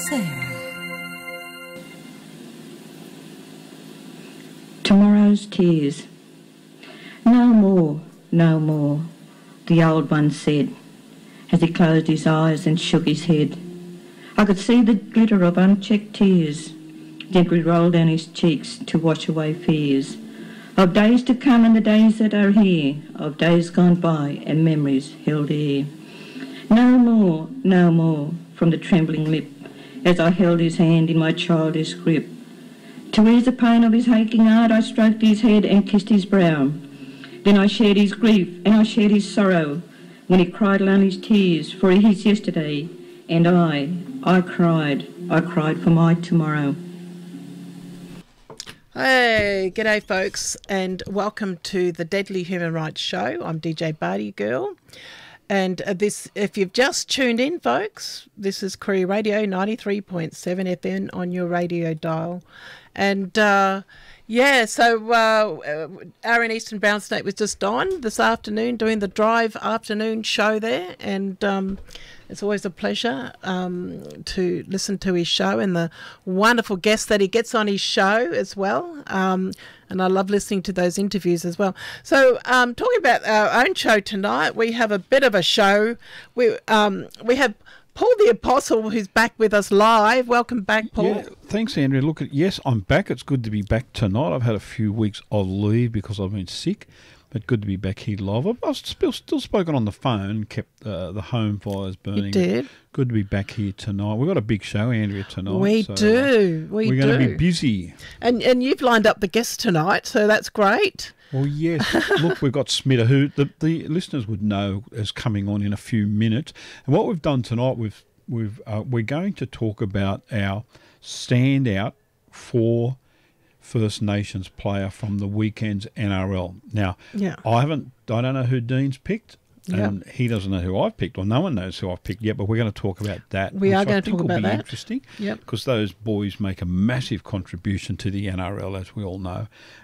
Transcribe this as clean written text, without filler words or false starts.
Sarah. Tomorrow's tears. No more, no more, the old one said, as he closed his eyes and shook his head. I could see the glitter of unchecked tears gently roll down his cheeks to wash away fears of days to come and the days that are here, of days gone by and memories held here. No more, no more, from the trembling lip, as I held his hand in my childish grip. To ease the pain of his aching heart, I stroked his head and kissed his brow. Then I shared his grief and I shared his sorrow, when he cried lonely tears for his yesterday, and I cried for my tomorrow. Hey, g'day folks, and welcome to the Deadly Human Rights Show. I'm DJ Barty Girl, and this, if you've just tuned in, folks, this is Korea Radio 93.7 FM on your radio dial, and Aaron Eastern Brown State was just on this afternoon doing the Drive afternoon show there, and it's always a pleasure to listen to his show and the wonderful guests that he gets on his show as well. And I love listening to those interviews as well. So talking about our own show tonight, we have a bit of a show. We have Paul the Apostle, who's back with us live. Welcome back, Paul. Yeah, thanks, Andrea. Look, yes, I'm back. It's good to be back tonight. I've had a few weeks of leave because I've been sick, but good to be back here live. I've still spoken on the phone, kept the home fires burning. You did. Good to be back here tonight. We've got a big show, Andrea, tonight. We do. We're going to be busy. And you've lined up the guests tonight, so that's great. Well, yes. Look, we've got Smitter, who the listeners would know is coming on in a few minutes. And what we've done tonight, we're going to talk about our standout for First Nations player from the weekend's NRL. Now, I don't know who Dean's picked, and he doesn't know who I've picked, or no one knows who I've picked yet, but we're going to talk about that. We are going to talk about that. Will be interesting, because those boys make a massive contribution to the NRL, as we all know.